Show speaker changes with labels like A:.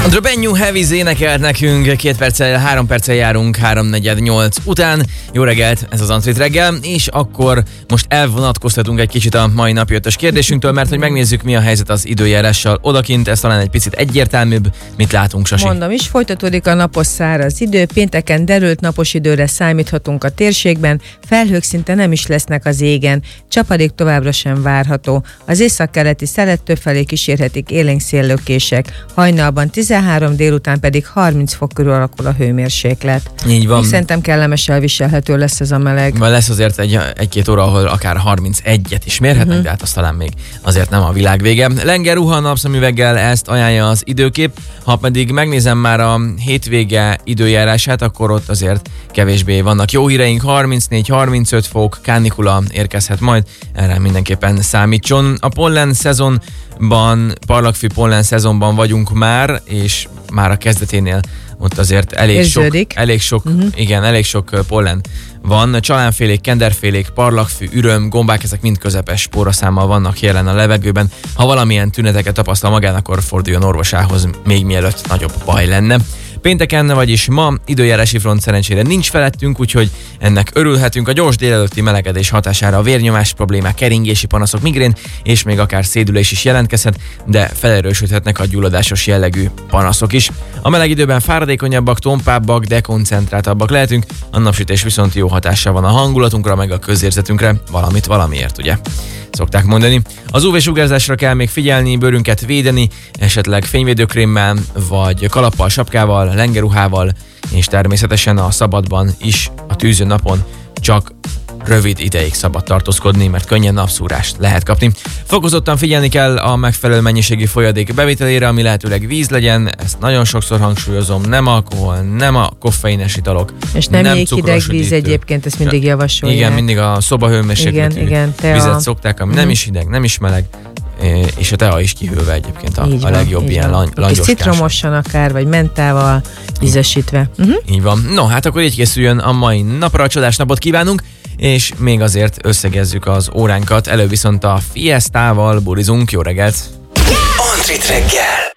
A: The Brand New Heavies énekelt nekünk, 3 perccel járunk 3:48 után. Jó reggelt, ez az Antrit reggel, és akkor most elvonatkoztatunk egy kicsit a mai napi 5-ös kérdésünktől, mert hogy megnézzük, mi a helyzet az időjárással odakint, ez talán egy picit egyértelműbb. Mit látunk, Sasi?
B: Mondom is, folytatódik a napos száraz idő, pénteken derült napos időre számíthatunk a térségben, felhők szinte nem is lesznek az égen, csapadék továbbra sem várható. Az északkeleti szelet többfelé kísérhetik élénk széllökések, hajnalban 13, délután pedig 30 fok körül alakul a hőmérséklet.
A: Így van.
B: Így szerintem kellemes elviselhető lesz ez a meleg.
A: Lesz azért egy-két óra, ahol akár 31-et is mérhetnek, de hát az talán még azért nem a világ vége. Lenger ruha napszemüveggel, ezt ajánlja az időkép. Ha pedig megnézem már a hétvége időjárását, akkor ott azért kevésbé vannak jó híreink, 34-35 fok, kánikula érkezhet majd, erre mindenképpen számítson. A pollen szezonban, parlagfű pollen szezonban vagyunk már, és már a kezdeténél ott azért elég sok pollen van. Csalánfélék, kenderfélék, parlagfű, üröm, gombák, ezek mind közepes spóraszámmal vannak jelen a levegőben. Ha valamilyen tüneteket tapasztal magán, akkor forduljon orvosához, még mielőtt nagyobb baj lenne. Pénteken, vagyis ma időjárási front szerencsére nincs felettünk, úgyhogy ennek örülhetünk. A gyors délelőtti melegedés hatására a vérnyomás problémák, keringési panaszok, migrén és még akár szédülés is jelentkezhet, de felerősödhetnek a gyulladásos jellegű panaszok is. A meleg időben fáradékonyabbak, tompábbak, dekoncentráltabbak lehetünk, a napsütés viszont jó hatással van a hangulatunkra, meg a közérzetünkre, valamit valamiért, ugye? Szokták mondani. Az UV-sugárzásra kell még figyelni, bőrünket védeni, esetleg fényvédőkrémmel, vagy kalappal, sapkával, lengerruhával, és természetesen a szabadban is, a tűző napon csak rövid ideig szabad tartózkodni, mert könnyen napszúrást lehet kapni. Fokozottan figyelni kell a megfelelő mennyiségű folyadék bevételére, ami lehetőleg víz legyen, ezt nagyon sokszor hangsúlyozom, nem alkohol, nem a koffeines italok,
B: és nem jéghideg víz egyébként, ezt mindig javasolják.
A: Igen, mindig a szobahőmérsékletű vizet szokták, ami nem is hideg, nem is meleg, és a tea is kihűlve egyébként a legjobb ilyen langyoskás.
B: Citromosan akár, vagy mentával vízesítve.
A: Így van. No, hát akkor így készüljön a mai napra, a csodás napot kívánunk, és még azért összegezzük az óránkat, előbb viszont a Fiestával burizunk. Jó reggelt!
C: Antrit reggel!